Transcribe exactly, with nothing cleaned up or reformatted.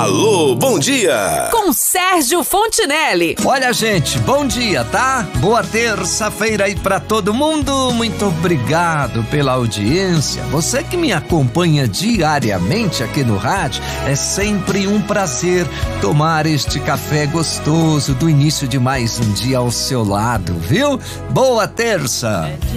Alô, bom dia! Com Sérgio Fontinelli. Olha, gente, bom dia, tá? Boa terça-feira aí pra todo mundo. Muito obrigado pela audiência. Você que me acompanha diariamente aqui no rádio, é sempre um prazer tomar este café gostoso do início de mais um dia ao seu lado, viu? Boa terça!